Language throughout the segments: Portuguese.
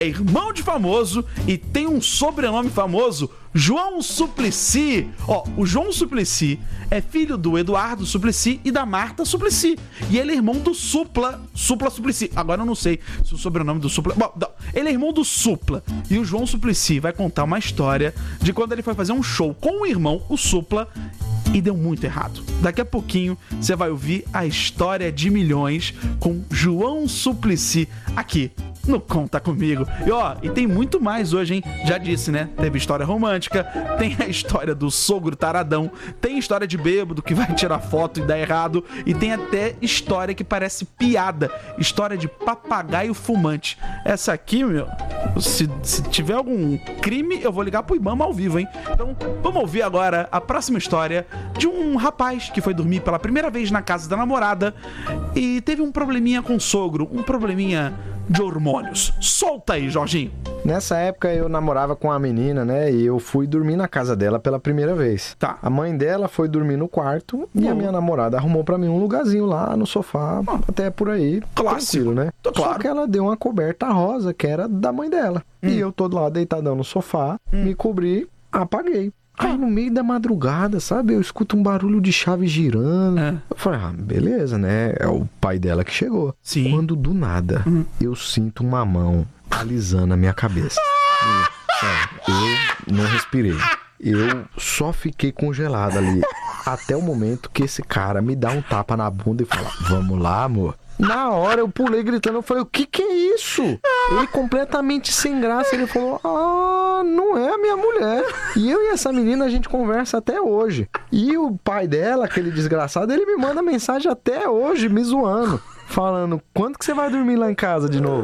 é irmão de famoso e tem um sobrenome famoso, João Suplicy. Ó, o João Suplicy é filho do Eduardo Suplicy e da Marta Suplicy. E ele é irmão do Supla Suplicy. Agora eu não sei se o sobrenome do Supla... Bom, não, ele é irmão do Supla. E o João Suplicy vai contar uma história de quando ele foi fazer um show com o irmão, o Supla, e deu muito errado. Daqui a pouquinho você vai ouvir a história de milhões com João Suplicy aqui no Conta Comigo. E tem muito mais hoje, hein? Já disse, né? Teve história romântica, tem a história do sogro taradão, tem história de bêbado que vai tirar foto e dá errado, e tem até história que parece piada, história de papagaio fumante. Essa aqui, meu, se tiver algum crime, eu vou ligar pro Ibama ao vivo, hein? Então, vamos ouvir agora a próxima história de um rapaz que foi dormir pela primeira vez na casa da namorada e teve um probleminha com o sogro, um probleminha de hormônios. Solta aí, Jorginho. Nessa época eu namorava com a menina, né? E eu fui dormir na casa dela pela primeira vez. Tá. A mãe dela foi dormir no quarto e a minha namorada arrumou pra mim um lugarzinho lá no sofá, até por aí. Clássico. Tranquilo, né? Claro. Só que ela deu uma coberta rosa, que era da mãe dela. E eu todo lá deitadão no sofá, me cobri, apaguei. Aí no meio da madrugada, sabe? Eu escuto um barulho de chave girando. Eu falei, beleza, né? É o pai dela que chegou. Sim. Quando do nada, eu sinto uma mão alisando a minha cabeça. Eu não respirei. Eu só fiquei congelado ali. Até o momento que esse cara me dá um tapa na bunda e fala, vamos lá, amor. Na hora eu pulei gritando, eu falei, o que é isso? Ele completamente sem graça, ele falou, não é a minha mulher. E eu e essa menina a gente conversa até hoje. E o pai dela, aquele desgraçado, ele me manda mensagem até hoje, me zoando, falando, quando que você vai dormir lá em casa de novo?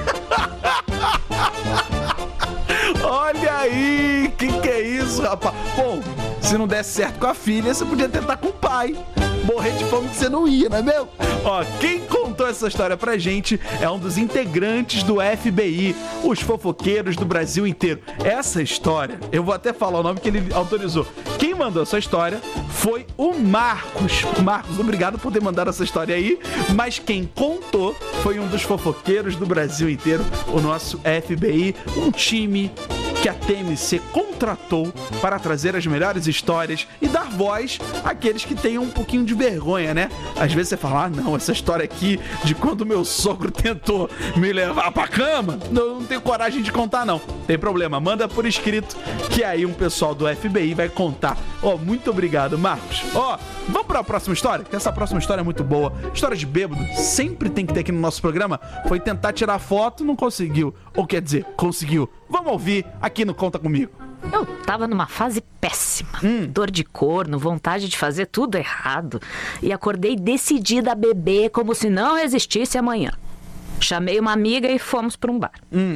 Olha aí, que é isso, rapaz? Bom, se não desse certo com a filha, você podia tentar com o pai. Morrer de fome que você não ia, não é mesmo? Ó, quem contou essa história pra gente é um dos integrantes do FBI, os fofoqueiros do Brasil inteiro. Essa história, eu vou até falar o nome que ele autorizou. Quem mandou essa história foi o Marcos. Marcos, obrigado por ter mandado essa história aí, mas quem contou foi um dos fofoqueiros do Brasil inteiro, o nosso FBI, um time que a TMC contratou para trazer as melhores histórias e dar voz àqueles que tenham um pouquinho de vergonha, né? Às vezes você fala, não, essa história aqui de quando meu sogro tentou me levar pra cama, não tenho coragem de contar, não. Tem problema, manda por escrito que aí um pessoal do FBI vai contar. Muito obrigado, Marcos. Vamos para a próxima história? Que essa próxima história é muito boa. História de bêbado, sempre tem que ter aqui no nosso programa. Foi tentar tirar foto, não conseguiu. Ou quer dizer, conseguiu. Vamos ouvir aqui no Conta Comigo. Eu tava numa fase péssima, dor de corno, vontade de fazer tudo errado. E acordei decidida a beber como se não existisse amanhã. Chamei uma amiga e fomos para um bar.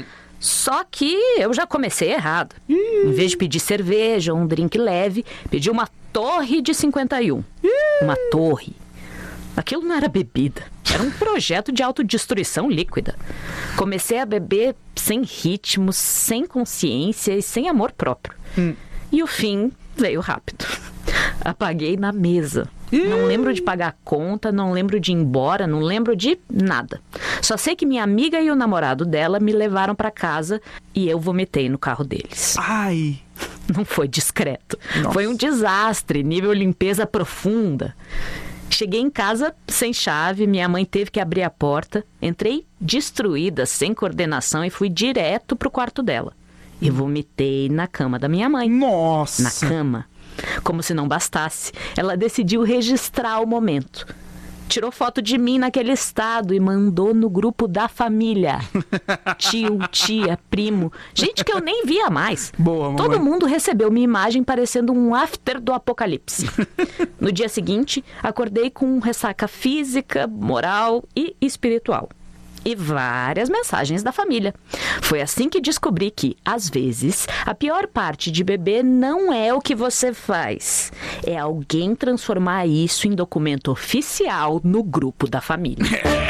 Só que eu já comecei errado. Em vez de pedir cerveja ou um drink leve, pedi uma torre de 51. Uma torre. Aquilo não era bebida. Era um projeto de autodestruição líquida. Comecei a beber sem ritmo, sem consciência e sem amor próprio. E o fim veio rápido. Apaguei na mesa. Não lembro de pagar a conta, não lembro de ir embora, não lembro de nada. Só sei que minha amiga e o namorado dela me levaram pra casa e eu vomitei no carro deles. Ai! Não foi discreto. Nossa. Foi um desastre, nível limpeza profunda. Cheguei em casa sem chave, minha mãe teve que abrir a porta. Entrei destruída, sem coordenação e fui direto pro quarto dela. E vomitei na cama da minha mãe. Nossa! Na cama. Como se não bastasse, ela decidiu registrar o momento. Tirou foto de mim naquele estado e mandou no grupo da família. Tio, tia, primo, gente que eu nem via mais. Boa, mamãe. Todo mundo recebeu minha imagem parecendo um after do apocalipse. No dia seguinte, acordei com ressaca física, moral e espiritual. E várias mensagens da família. Foi assim que descobri que, às vezes, a pior parte de beber não é o que você faz. É alguém transformar isso em documento oficial no grupo da família.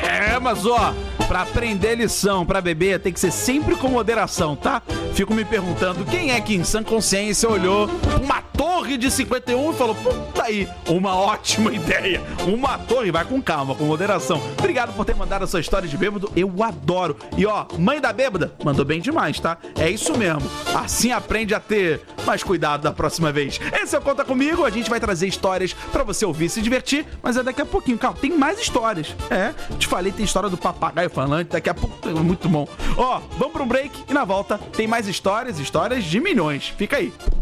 mas ó, pra aprender lição, pra beber, tem que ser sempre com moderação, tá? Fico me perguntando, quem é que em sã consciência olhou uma torre de 51 e falou, puta aí, uma ótima ideia. Uma torre, vai com calma, com moderação. Obrigado por ter mandado a sua história de bêbado, eu adoro. E ó, mãe da bêbada, mandou bem demais, tá? É isso mesmo. Assim aprende a ter mais cuidado da próxima vez. Esse é o Conta Comigo, a gente vai trazer histórias pra você ouvir e se divertir, mas é daqui a pouquinho, calma, tem mais histórias. Te falei, tem história do papagaio falante, daqui a pouco é muito bom. Ó, vamos pra um break e na volta tem mais histórias de milhões. Fica aí.